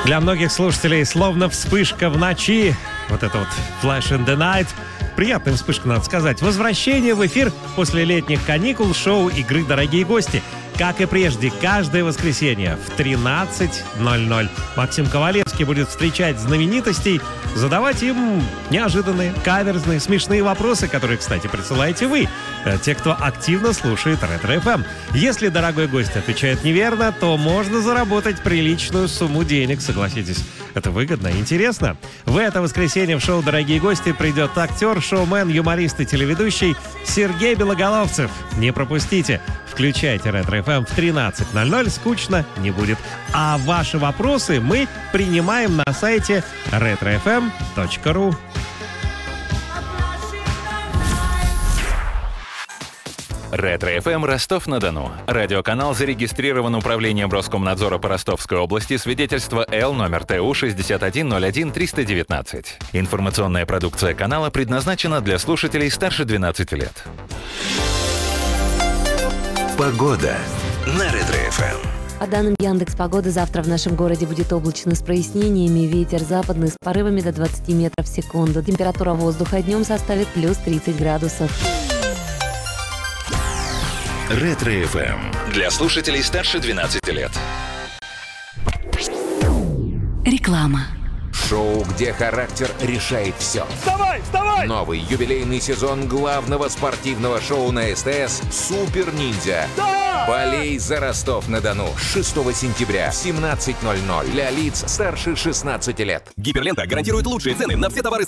Для многих слушателей словно вспышка в ночи. Вот это вот Flash in the Night. Приятная вспышка, надо сказать. Возвращение в эфир после летних каникул шоу «Игры дорогие гости». Как и прежде, каждое воскресенье в 13:00 Максим Ковалевский будет встречать знаменитостей, задавать им неожиданные, каверзные, смешные вопросы, которые, кстати, присылаете вы, те, кто активно слушает Ретро-ФМ. Если дорогой гость отвечает неверно, то можно заработать приличную сумму денег, согласитесь. Это выгодно и интересно. В это воскресенье в шоу «Дорогие гости» придет актер, шоумен, юморист и телеведущий Сергей Белоголовцев. Не пропустите. Включайте Ретро-ФМ в 13:00, скучно не будет. А ваши вопросы мы принимаем на сайте retrofm.ru. Ретро-ФМ Ростов-на-Дону. Радиоканал зарегистрирован Управлением Роскомнадзора по Ростовской области. Свидетельство Л номер ТУ 6101-319. Информационная продукция канала предназначена для слушателей старше 12 лет. Погода на Ретро-ФМ. По данным Яндекс.Погоды, завтра в нашем городе будет облачно с прояснениями. Ветер западный с порывами до 20 метров в секунду. Температура воздуха днем составит плюс 30 градусов. Ретро-ФМ. Для слушателей старше 12 лет. Реклама. Шоу, где характер решает все. Вставай, вставай! Новый юбилейный сезон главного спортивного шоу на СТС «Супер Ниндзя». Да! Болей за Ростов-на-Дону. 6 сентября в 17:00 для лиц старше 16 лет. Гиперлента гарантирует лучшие цены на все товары